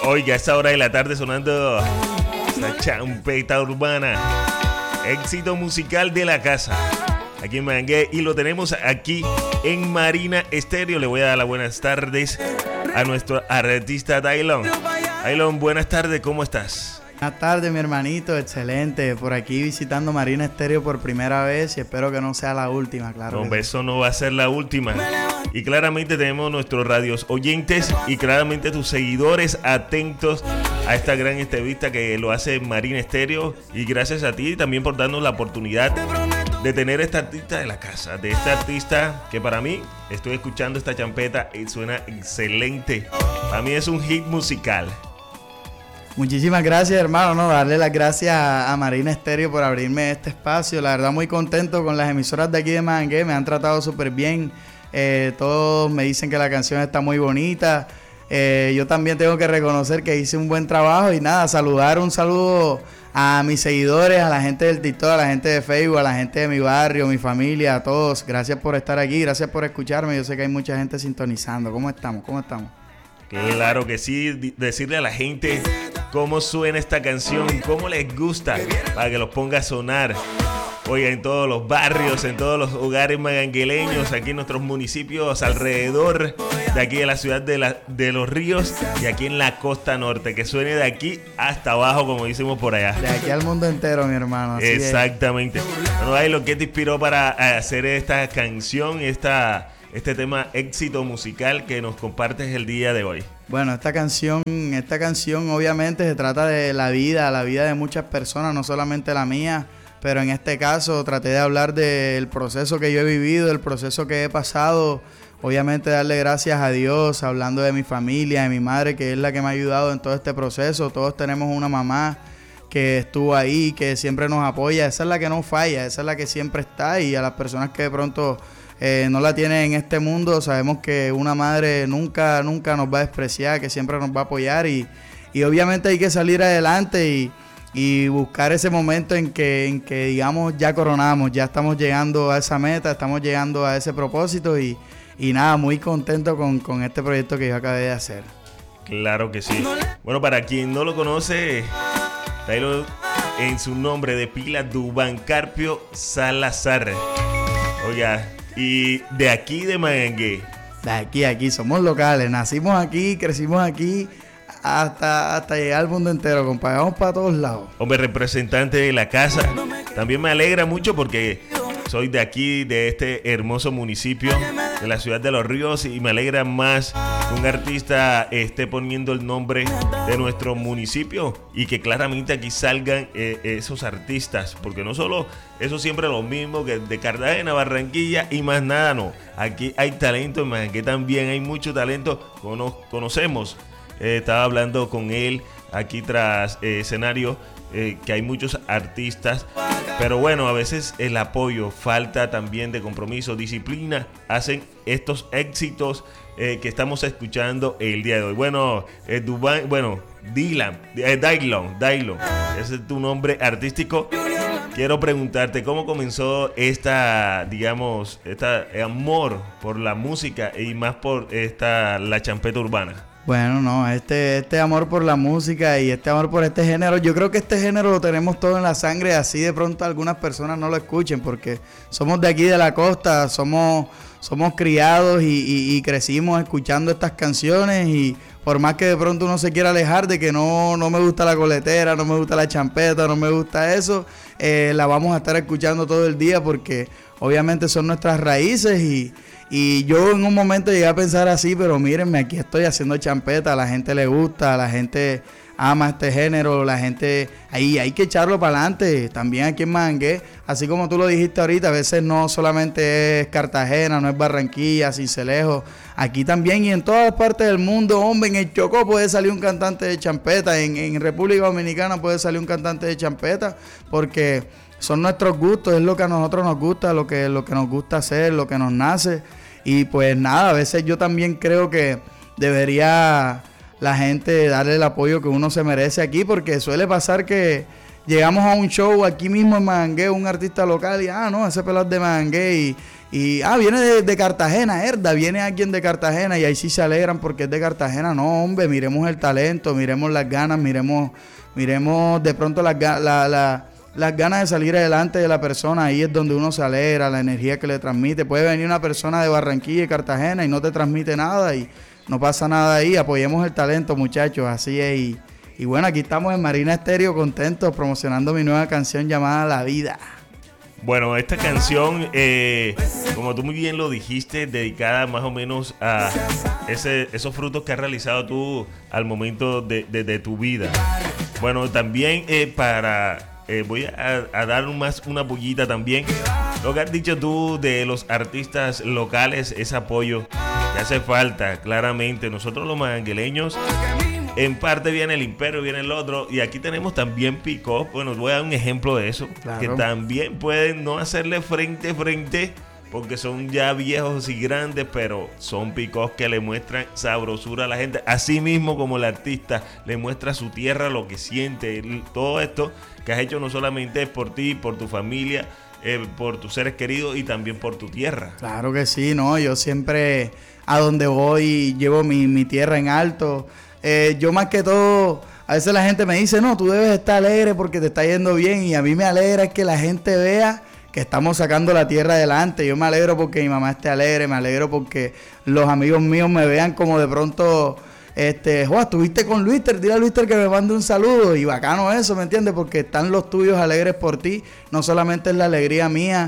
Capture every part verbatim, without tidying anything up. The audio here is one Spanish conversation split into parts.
Oiga, a esta hora de la tarde sonando esta champeta urbana. Éxito musical de la casa. Aquí en Mangué. Y lo tenemos aquí en Marina Estéreo. Le voy a dar las buenas tardes a nuestro artista Dailon. Dailon, buenas tardes, ¿cómo estás? Buenas tardes, mi hermanito, excelente. Por aquí visitando Marina Estéreo por primera vez y espero que no sea la última, claro. No, eso no va a ser la última. Y claramente tenemos nuestros radios oyentes y claramente tus seguidores atentos a esta gran entrevista que lo hace Marina Estéreo. Y gracias a ti también por darnos la oportunidad de tener esta artista de la casa, de esta artista que para mí, estoy escuchando esta champeta y suena excelente. Para mí es un hit musical. Muchísimas gracias, hermano, no, darle las gracias a, a Marina Estéreo por abrirme este espacio. La verdad, muy contento con las emisoras de aquí de Mangué, me han tratado súper bien. Eh, todos me dicen que la canción está muy bonita. Eh, yo también tengo que reconocer que hice un buen trabajo y nada, saludar, un saludo a mis seguidores, a la gente del TikTok, a la gente de Facebook, a la gente de mi barrio, mi familia, a todos. Gracias por estar aquí, gracias por escucharme. Yo sé que hay mucha gente sintonizando. ¿Cómo estamos? ¿Cómo estamos? Claro que sí, decirle a la gente cómo suena esta canción, cómo les gusta, para que los ponga a sonar. Oiga, en todos los barrios, en todos los hogares magangueleños, aquí en nuestros municipios alrededor de aquí de la ciudad de, la, de Los Ríos y aquí en la costa norte, que suene de aquí hasta abajo, como decimos por allá. De aquí al mundo entero, mi hermano. Así exactamente. Es. Bueno, ahí lo que te inspiró para hacer esta canción, esta, este tema éxito musical que nos compartes el día de hoy. Bueno, esta canción, esta canción obviamente se trata de la vida, la vida de muchas personas, no solamente la mía. Pero en este caso traté de hablar del proceso que yo he vivido, del proceso que he pasado. Obviamente darle gracias a Dios, hablando de mi familia, de mi madre, que es la que me ha ayudado en todo este proceso. Todos tenemos una mamá que estuvo ahí, que siempre nos apoya. Esa es la que no falla, esa es la que siempre está. Y a las personas que de pronto eh, no la tienen en este mundo, sabemos que una madre nunca, nunca nos va a despreciar, que siempre nos va a apoyar. Y, y obviamente hay que salir adelante y... y buscar ese momento en que, en que, digamos, ya coronamos, ya estamos llegando a esa meta, estamos llegando a ese propósito y, y nada, muy contento con, con este proyecto que yo acabé de hacer. Claro que sí. Bueno, para quien no lo conoce, Dailon en su nombre de pila, Dubán Carpio Salazar. Oiga, y de aquí de Mangué. De aquí, aquí, somos locales, nacimos aquí, crecimos aquí. Hasta, hasta llegar al mundo entero, compadre. Vamos para todos lados. Hombre, representante de la casa. También me alegra mucho porque soy de aquí, de este hermoso municipio, de la ciudad de Los Ríos. Y me alegra más que un artista esté poniendo el nombre de nuestro municipio y que claramente aquí salgan eh, esos artistas. Porque no solo eso siempre es lo mismo que de Cartagena, Barranquilla y más nada, no. Aquí hay talento, más que también hay mucho talento. Cono- conocemos. Eh, estaba hablando con él aquí tras eh, escenario eh, que hay muchos artistas, pero bueno, a veces el apoyo, falta también de compromiso, disciplina, hacen estos éxitos eh, que estamos escuchando el día de hoy. Bueno, eh, Dubán, bueno, Dylan, eh, Dailon, Dailon, ese es tu nombre artístico. Quiero preguntarte cómo comenzó esta, digamos, esta amor por la música y más por esta la champeta urbana. Bueno, no, este, este amor por la música y este amor por este género, yo creo que este género lo tenemos todo en la sangre, así de pronto algunas personas no lo escuchen porque somos de aquí de la costa, somos, somos criados y, y, y crecimos escuchando estas canciones y por más que de pronto uno se quiera alejar de que no, no me gusta la coletera, no me gusta la champeta, no me gusta eso, eh, la vamos a estar escuchando todo el día porque obviamente son nuestras raíces y... Y yo en un momento llegué a pensar así, pero mírenme, aquí estoy haciendo champeta, a la gente le gusta, a la gente ama este género, la gente, ahí hay que echarlo para adelante, también aquí en Mangué, así como tú lo dijiste ahorita, a veces no solamente es Cartagena, no es Barranquilla, Sincelejo, aquí también y en todas partes del mundo, hombre, en el Chocó puede salir un cantante de champeta, en, en República Dominicana puede salir un cantante de champeta, porque... son nuestros gustos, es lo que a nosotros nos gusta, lo que, lo que nos gusta hacer, lo que nos nace. Y pues nada, a veces yo también creo que debería la gente darle el apoyo que uno se merece aquí, porque suele pasar que llegamos a un show aquí mismo en Mangué, un artista local, y ah, no, ese pelado es de Mangué, y, Y, ah, viene de, de Cartagena, Herda, viene alguien de Cartagena y ahí sí se alegran porque es de Cartagena. No, hombre, miremos el talento, miremos las ganas, miremos, miremos de pronto las, la, la, las ganas de salir adelante de la persona. Ahí es donde uno se alegra, la energía que le transmite. Puede venir una persona de Barranquilla y Cartagena y no te transmite nada y no pasa nada ahí. Apoyemos el talento, muchachos, así es. Y, y bueno, aquí estamos en Marina Estéreo contentos promocionando mi nueva canción llamada La Vida. Bueno, esta canción, eh, como tú muy bien lo dijiste, dedicada más o menos a ese, esos frutos que has realizado tú al momento de, de, de tu vida. Bueno, también eh, para... Eh, voy a, a dar más una bullita también. Lo que has dicho tú de los artistas locales, ese apoyo que hace falta, claramente. Nosotros los mangueleños, en parte viene el Imperio, viene el otro, y aquí tenemos también Picó. Bueno, voy a dar un ejemplo de eso, claro, que también pueden no hacerle frente frente porque son ya viejos y grandes, pero son Picós que le muestran sabrosura a la gente, así mismo como el artista le muestra a su tierra lo que siente. Todo esto que has hecho no solamente por ti, por tu familia, eh, por tus seres queridos y también por tu tierra. Claro que sí, no, yo siempre a donde voy llevo mi, mi tierra en alto. Eh, yo más que todo, a veces la gente me dice, no, tú debes estar alegre porque te está yendo bien, y a mí me alegra que la gente vea que estamos sacando la tierra adelante. Yo me alegro porque mi mamá esté alegre, me alegro porque los amigos míos me vean como de pronto, este, Juan, estuviste con Luister, dile a Luister que me mande un saludo, y bacano eso, ¿me entiendes? Porque están los tuyos alegres por ti, no solamente es la alegría mía,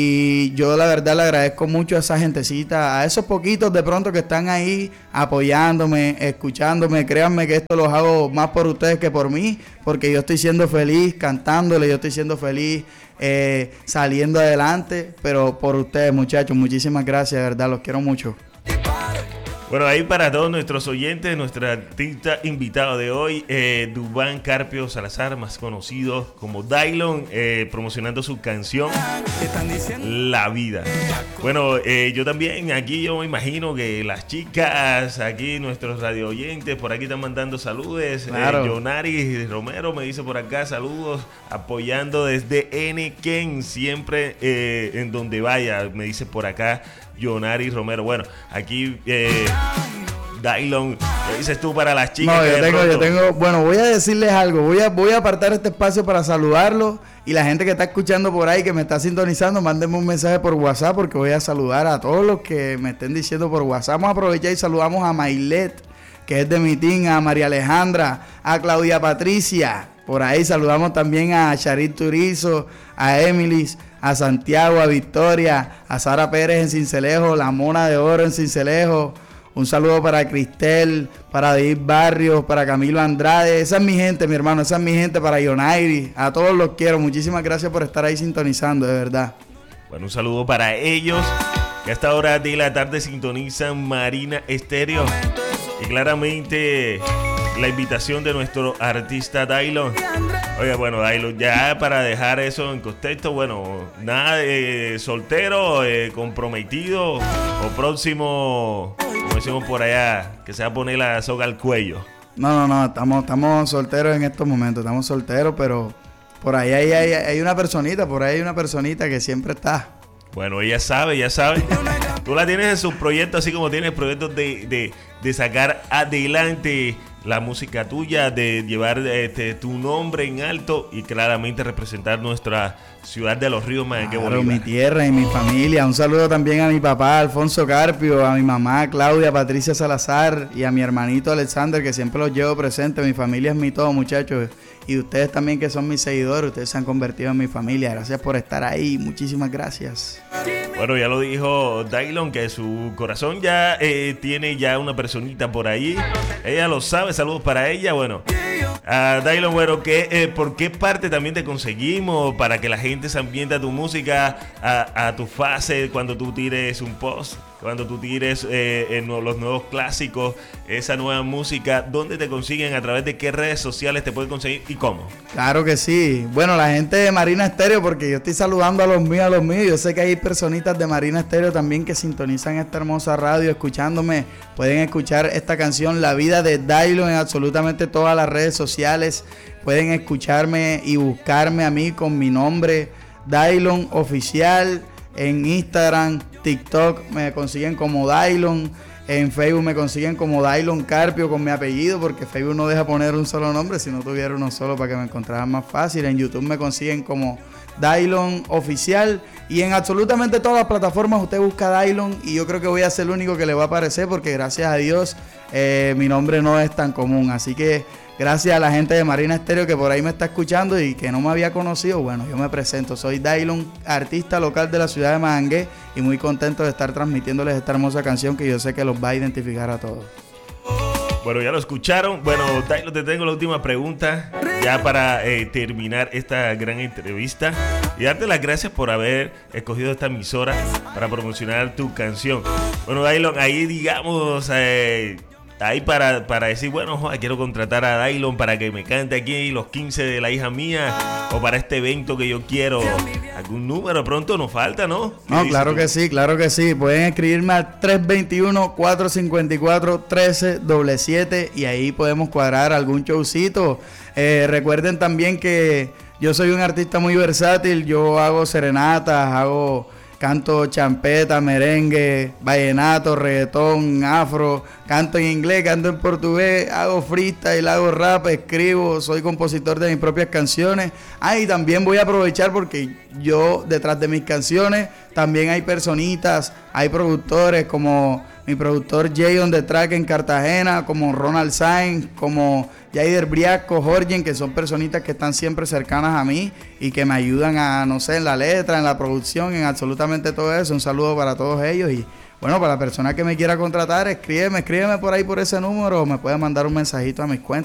y yo la verdad le agradezco mucho a esa gentecita, a esos poquitos de pronto que están ahí apoyándome, escuchándome. Créanme que esto los hago más por ustedes que por mí, porque yo estoy siendo feliz cantándole, yo estoy siendo feliz eh, saliendo adelante, pero por ustedes, muchachos, muchísimas gracias, de verdad, los quiero mucho. Bueno, ahí para todos nuestros oyentes, nuestro artista invitado de hoy, eh, Duván Carpio Salazar, más conocido como Dailon, eh, promocionando su canción La Vida. Bueno, eh, yo también, aquí yo me imagino que las chicas, aquí nuestros radio oyentes, por aquí están mandando saludos. Claro. Eh, Yonari Romero me dice por acá, saludos, apoyando desde Enequén, siempre eh, en donde vaya, me dice por acá Yonari Romero. Bueno, aquí eh, Dailon, ¿qué dices tú para las chicas? No, yo tengo, yo tengo, bueno, voy a decirles algo, voy a, voy a apartar este espacio para saludarlos, y la gente que está escuchando por ahí, que me está sintonizando, mándenme un mensaje por WhatsApp, porque voy a saludar a todos los que me estén diciendo por WhatsApp. Vamos a aprovechar y saludamos a Mailet, que es de mi team, a María Alejandra, a Claudia Patricia, por ahí saludamos también a Charit Turizo, a Emilis, a Santiago, a Victoria, a Sara Pérez en Cincelejo, la Mona de Oro en Cincelejo. Un saludo para Cristel, para David Barrios, para Camilo Andrade. Esa es mi gente, mi hermano, esa es mi gente, para Yonairi. A todos los quiero. Muchísimas gracias por estar ahí sintonizando, de verdad. Bueno, un saludo para ellos, que a esta hora de la tarde sintonizan Marina Estéreo. Y claramente la invitación de nuestro artista Dailon. Oye, bueno, Dailon, ya para dejar eso en contexto, bueno, nada de soltero, eh, comprometido o próximo, como decimos por allá, que se va a poner la soga al cuello. No, no, no, estamos, estamos solteros en estos momentos, estamos solteros, pero por ahí hay, hay, hay una personita, por ahí hay una personita que siempre está. Bueno, ella sabe, ella sabe. Tú la tienes en sus proyectos, así como tienes proyectos de, de, de sacar adelante la música tuya, de llevar este, tu nombre en alto y claramente representar nuestra ciudad de Los Ríos, Manquehue, claro, mi tierra y mi familia. Un saludo también a mi papá Alfonso Carpio, a mi mamá Claudia Patricia Salazar y a mi hermanito Alexander, que siempre los llevo presente. Mi familia es mi todo, muchachos, y ustedes también, que son mis seguidores, ustedes se han convertido en mi familia. Gracias por estar ahí, muchísimas gracias. Bueno, ya lo dijo Dailon, que su corazón ya eh, tiene ya una personita por ahí. Ella lo sabe, saludos para ella. Bueno, a Dailon, bueno, ¿qué, eh, ¿por qué parte también te conseguimos para que la gente se ambiente a tu música, a, a tu fase, cuando tú tires un post, cuando tú tires eh, en los nuevos clásicos, esa nueva música? ¿Dónde te consiguen? ¿A través de qué redes sociales te pueden conseguir y cómo? Claro que sí. Bueno, la gente de Marina Estéreo, porque yo estoy saludando a los míos, a los míos. Yo sé que hay personitas de Marina Estéreo también que sintonizan esta hermosa radio escuchándome. Pueden escuchar esta canción, La Vida de Dailon, en absolutamente todas las redes sociales. Pueden escucharme y buscarme a mí con mi nombre, Dailon Oficial. En Instagram, TikTok me consiguen como Dailon. En Facebook me consiguen como Dailon Carpio con mi apellido, porque Facebook no deja poner un solo nombre, si no tuviera uno solo para que me encontraran más fácil. En YouTube me consiguen como Dailon Oficial, y en absolutamente todas las plataformas usted busca Dailon, y yo creo que voy a ser el único que le va a aparecer, porque gracias a Dios eh, mi nombre no es tan común. Así que gracias a la gente de Marina Estéreo que por ahí me está escuchando y que no me había conocido, bueno, yo me presento, soy Dailon, artista local de la ciudad de Magangué, y muy contento de estar transmitiéndoles esta hermosa canción que yo sé que los va a identificar a todos. Bueno, ya lo escucharon. Bueno, Dailon, te tengo la última pregunta ya para eh, terminar esta gran entrevista y darte las gracias por haber escogido esta emisora para promocionar tu canción. Bueno, Dailon, ahí digamos... Eh, Ahí para, para decir, bueno, joder, quiero contratar a Dailon para que me cante aquí los quince de la hija mía, o para este evento que yo quiero. Algún número pronto nos falta, ¿no? No, claro tú? que sí, claro que sí. Pueden escribirme al tres dos uno, cuatro cinco cuatro, uno tres siete siete y ahí podemos cuadrar algún showcito. Eh, recuerden también que yo soy un artista muy versátil. Yo hago serenatas, hago... canto champeta, merengue, vallenato, reggaetón, afro, canto en inglés, canto en portugués, hago freestyle, hago rap, escribo, soy compositor de mis propias canciones. Ah, y también voy a aprovechar porque yo detrás de mis canciones también hay personitas, hay productores como mi productor Jay on the Track en Cartagena, como Ronald Sainz, como Jaider Briasco, Jorgen, que son personitas que están siempre cercanas a mí y que me ayudan a, no sé, en la letra, en la producción, en absolutamente todo eso. Un saludo para todos ellos y bueno, para la persona que me quiera contratar, escríbeme, escríbeme por ahí por ese número o me puede mandar un mensajito a mis cuentas.